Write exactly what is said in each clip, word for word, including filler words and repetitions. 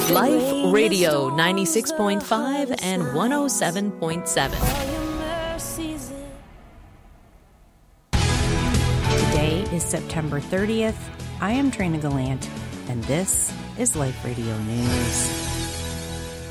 Life Radio ninety-six point five and one oh seven point seven. Today is September thirtieth. I am Trina Gallant, and this is Life Radio News.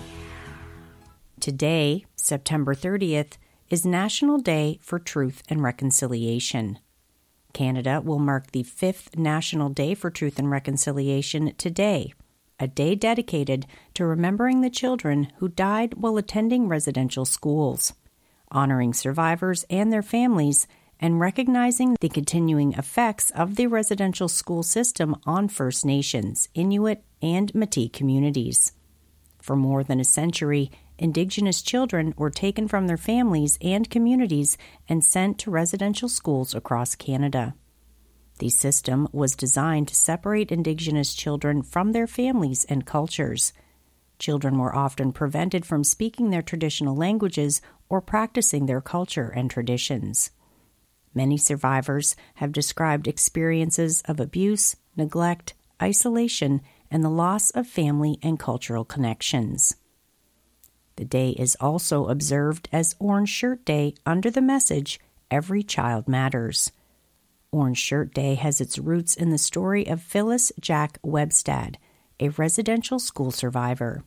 Today, September thirtieth, is National Day for Truth and Reconciliation. Canada will mark the fifth National Day for Truth and Reconciliation today, a day dedicated to remembering the children who died while attending residential schools, honoring survivors and their families, and recognizing the continuing effects of the residential school system on First Nations, Inuit, and Métis communities. For more than a century, Indigenous children were taken from their families and communities and sent to residential schools across Canada. The system was designed to separate Indigenous children from their families and cultures. Children were often prevented from speaking their traditional languages or practicing their culture and traditions. Many survivors have described experiences of abuse, neglect, isolation, and the loss of family and cultural connections. The day is also observed as Orange Shirt Day under the message, Every Child Matters. Orange Shirt Day has its roots in the story of Phyllis Jack Webstad, a residential school survivor.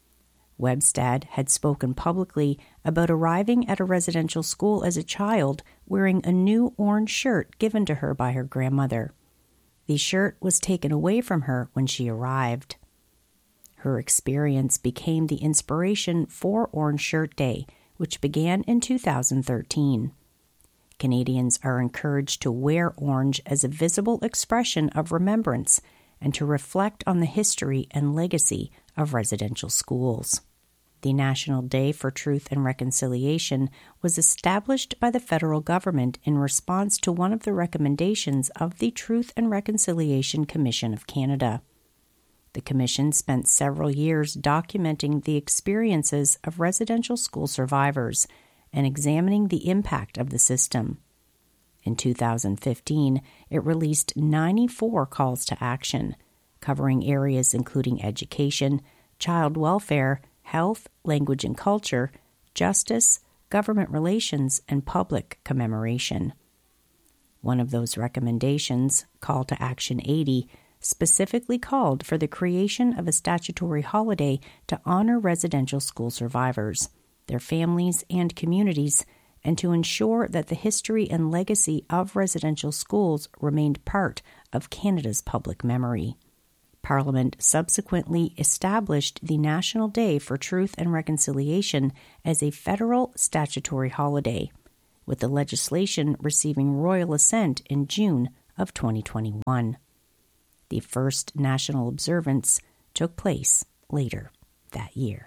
Webstad had spoken publicly about arriving at a residential school as a child wearing a new orange shirt given to her by her grandmother. The shirt was taken away from her when she arrived. Her experience became the inspiration for Orange Shirt Day, which began in two thousand thirteen. Canadians are encouraged to wear orange as a visible expression of remembrance and to reflect on the history and legacy of residential schools. The National Day for Truth and Reconciliation was established by the federal government in response to one of the recommendations of the Truth and Reconciliation Commission of Canada. The Commission spent several years documenting the experiences of residential school survivors and examining the impact of the system. In two thousand fifteen, it released ninety-four calls to action, covering areas including education, child welfare, health, language and culture, justice, government relations, and public commemoration. One of those recommendations, Call to Action eighty, specifically called for the creation of a statutory holiday to honor residential school survivors, their families and communities, and to ensure that the history and legacy of residential schools remained part of Canada's public memory. Parliament subsequently established the National Day for Truth and Reconciliation as a federal statutory holiday, with the legislation receiving royal assent in June of twenty twenty-one. The first national observance took place later that year.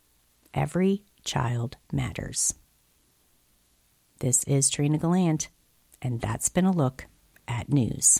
Every child matters. This is Trina Gallant, and that's been a look at news.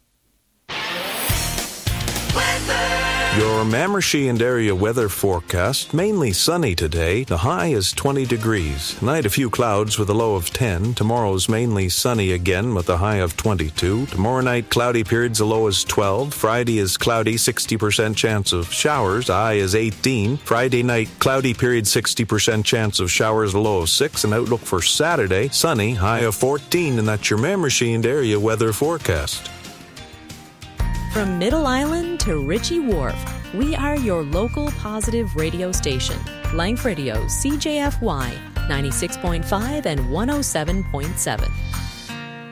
Your Mamershey and area weather forecast, mainly sunny today. The high is twenty degrees. Tonight a few clouds with a low of ten. Tomorrow's mainly sunny again with a high of twenty-two. Tomorrow night cloudy periods, a low is twelve. Friday is cloudy, sixty percent chance of showers. High is eighteen. Friday night cloudy period, sixty percent chance of showers, a low of six. And outlook for Saturday, sunny, high of fourteen. And that's your Mamershey and area weather forecast. From Middle Island to Ritchie Wharf, we are your local positive radio station. Life Radio, C J F Y, ninety-six point five and one oh seven point seven.